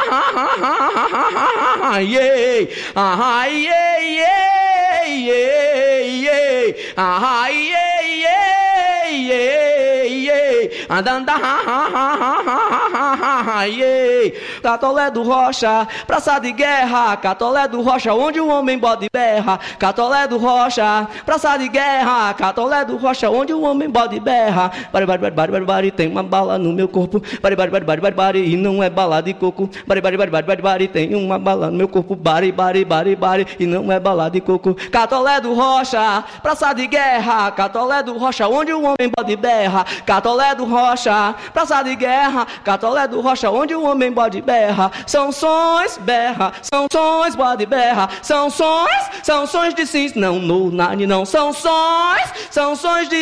yeah, yeah, yeah, yeah, yeah, yeah, yeah, andanda, yeah. Catolé do Rocha, praça de guerra. Catolé do Rocha, onde o homem bode berra. Catolé do Rocha, praça de guerra. Catolé do Rocha, onde o homem bode berra. Bari, bari, bari, bari, bari, bari, tem uma bala no meu corpo. Bari, bari, bari, bari, bari, bari, e não é bala de coco. Bari, bari, bari, bari, bari, bari, tem uma bala no meu corpo. Bari, bari, bari, bari, e não é bala de coco. Catolé do Rocha, praça de guerra. Catolé do Rocha, onde o homem bode berra. Catolé do Rocha, praça de guerra. Catolé do Rocha, onde o homem bode berra. São sons, berra, são sons, bode berra. São sons de cis, não, no, nani, não. São sons de